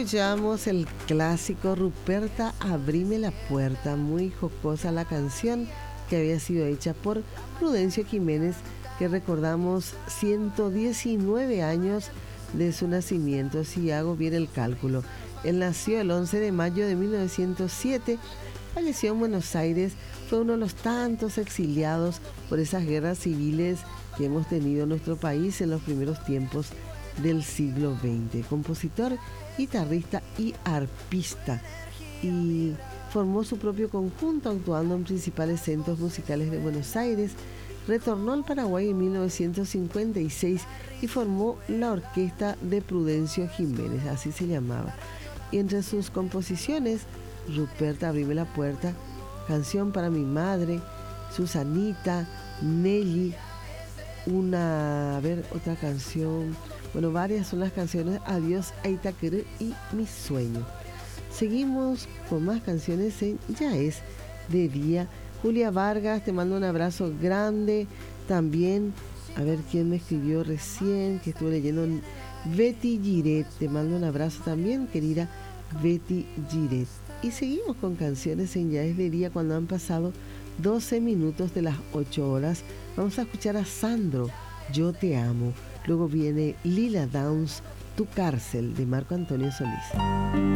escuchamos el clásico Ruperta, abrime la puerta, muy jocosa la canción que había sido hecha por Prudencio Jiménez, que recordamos 119 años de su nacimiento, si hago bien el cálculo. Él nació el 11 de mayo de 1907, falleció en Buenos Aires, fue uno de los tantos exiliados por esas guerras civiles que hemos tenido en nuestro país en los primeros tiempos del siglo XX. Compositor, guitarrista y arpista, y formó su propio conjunto actuando en principales centros musicales de Buenos Aires. Retornó al Paraguay en 1956 y formó la orquesta de Prudencio Jiménez, así se llamaba. Y entre sus composiciones, Ruperta, abrime la puerta, Canción para mi madre, Susanita, Nelly, otra canción, bueno, varias son las canciones, Adiós a Itaqueré y Mi sueño. Seguimos con más canciones en Ya es de día. Julia Vargas, te mando un abrazo grande. También, a ver quién me escribió recién, que estuve leyendo, Betty Giret, te mando un abrazo también, querida Betty Giret. Y seguimos con canciones en Ya es de día cuando han pasado 12 minutos de las 8 horas. Vamos a escuchar a Sandro, Yo te amo. Luego viene Lila Downs, Tu cárcel, de Marco Antonio Solís.